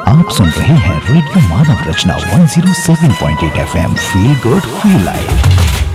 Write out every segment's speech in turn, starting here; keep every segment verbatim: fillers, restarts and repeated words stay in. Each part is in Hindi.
आप सुन रहे हैं रेडियो मानव रचना one zero seven point eight F M. Feel good feel live.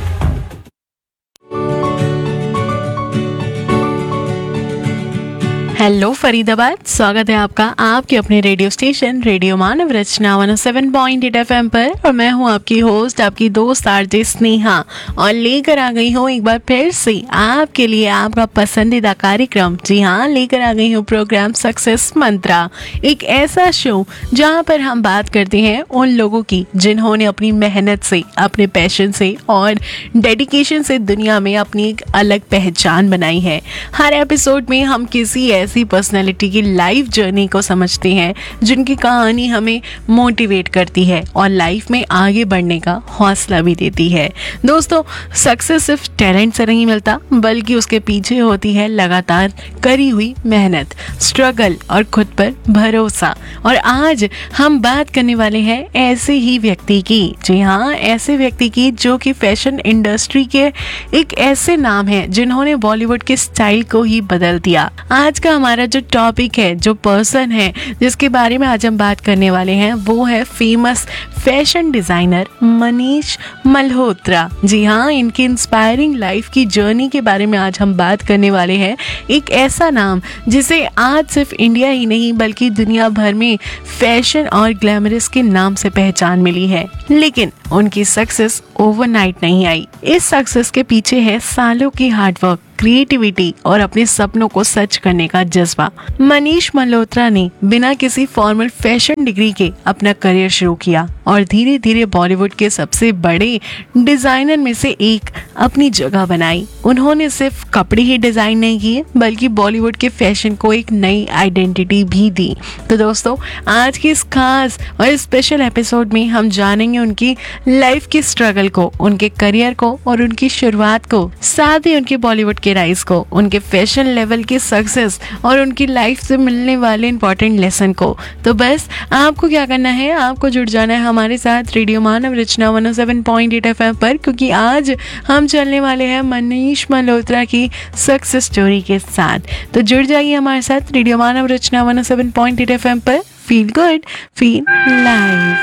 Hello Faridabad, स्वागत है आपका आपके अपने रेडियो स्टेशन रेडियो मानव रचना one O seven point eight F M पर। और मैं हूं आपकी होस्ट, आपकी दोस्त आरजे स्नेहा, और लेकर आ गई हूं एक बार फिर से आपके लिए आपका पसंदीदा कार्यक्रम। जी हाँ, लेकर आ गई हूं प्रोग्राम सक्सेस मंत्रा, एक ऐसा शो जहां पर हम बात करते हैं उन लोगों की जिन्होंने अपनी मेहनत से, अपने पैशन से और डेडिकेशन से दुनिया में अपनी एक अलग पहचान बनाई है। हर एपिसोड में हम किसी ऐसी पर्सनैलिटी की लाइफ जर्नी को समझते हैं जिनकी कहानी हमें मोटिवेट करती है और लाइफ में आगे बढ़ने का हौसला भी देती है। दोस्तों, सक्सेस सिर्फ टैलेंट से नहीं मिलता, बल्कि उसके पीछे होती है लगातार करी हुई मेहनत, स्ट्रगल और खुद पर भरोसा। और आज हम बात करने वाले हैं ऐसे ही व्यक्ति की। जी हाँ, ऐसे व्यक्ति की जो कि फैशन इंडस्ट्री के एक ऐसे नाम है जिन्होंने बॉलीवुड के स्टाइल को ही बदल दिया। आज का हमारा जो टॉपिक है, जो पर्सन है जिसके बारे में आज हम बात करने वाले हैं, वो है famous fashion designer Manish Malhotra. जी हाँ, इनकी इंस्पायरिंग लाइफ की जर्नी के बारे में आज हम बात करने वाले हैं। एक ऐसा नाम जिसे आज सिर्फ इंडिया ही नहीं बल्कि दुनिया भर में फैशन और ग्लैमरस के नाम से पहचान मिली है। लेकिन उनकी सक्सेस ओवरनाइट नहीं आई। इस सक्सेस के पीछे है सालों की हार्डवर्क, क्रिएटिविटी और अपने सपनों को सच करने का जज्बा। मनीष मल्होत्रा ने बिना किसी फॉर्मल फैशन डिग्री के अपना करियर शुरू किया और धीरे धीरे बॉलीवुड के सबसे बड़े डिजाइनर में से एक अपनी जगह बनाई। उन्होंने सिर्फ कपड़े ही डिजाइन नहीं किए बल्कि बॉलीवुड के फैशन को एक नई आइडेंटिटी भी दी। तो दोस्तों, आज के इस खास और स्पेशल एपिसोड में हम जानेंगे उनकी लाइफ की स्ट्रगल को, उनके करियर को और उनकी शुरुआत को, साथ ही उनके बॉलीवुड के राइज को, उनके फैशन लेवल की सक्सेस और उनकी लाइफ से मिलने वाले इंपॉर्टेंट लेसन को। तो बस आपको क्या करना है, आपको जुड़ जाना है हमारे साथ रेडियो मानव रचना one O seven point eight F M पर, क्योंकि आज हम चलने वाले हैं मनीष मल्होत्रा की सक्सेस स्टोरी के साथ। तो जुड़ जाइए हमारे साथ रेडियो मानव रचना one O seven point eight F M पर। Feel good feel live.